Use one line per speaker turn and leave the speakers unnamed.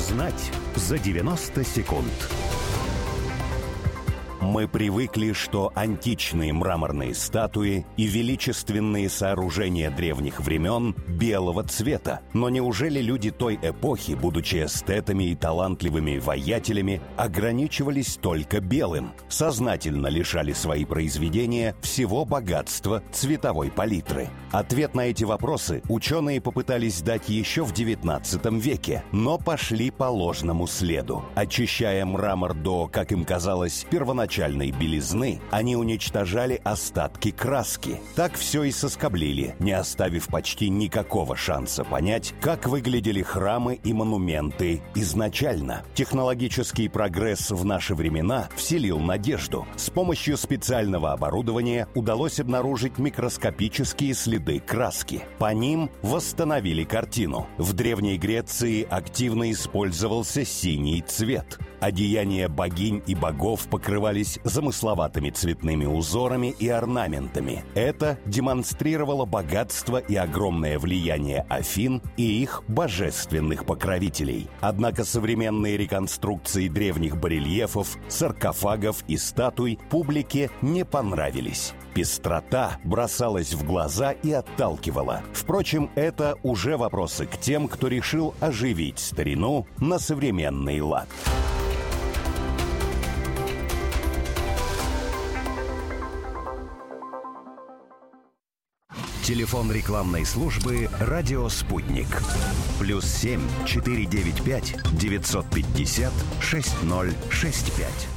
Узнать за 90 секунд. Мы привыкли, что античные мраморные статуи и величественные сооружения древних времен белого цвета. Но неужели люди той эпохи, будучи эстетами и талантливыми воятелями, ограничивались только белым, сознательно лишали свои произведения всего богатства цветовой палитры? Ответ на эти вопросы ученые попытались дать еще в XIX веке, но пошли по ложному следу. Очищая мрамор до, как им казалось, первоначальной белизны, они уничтожали остатки краски. Так все и соскоблили, не оставив почти никакого шанса понять, как выглядели храмы и монументы изначально. Технологический прогресс в наши времена вселил надежду. С помощью специального оборудования удалось обнаружить микроскопические следы краски. По ним восстановили картину. В Древней Греции активно использовался синий цвет. Одеяния богинь и богов покрывались замысловатыми цветными узорами и орнаментами. Это демонстрировало богатство и огромное влияние Афин и их божественных покровителей. Однако современные реконструкции древних барельефов, саркофагов и статуй публике не понравились. Пестрота бросалась в глаза и отталкивала. Впрочем, это уже вопросы к тем, кто решил оживить старину на современный лад. Телефон рекламной службы «Радио Спутник». +7 495 950 6065.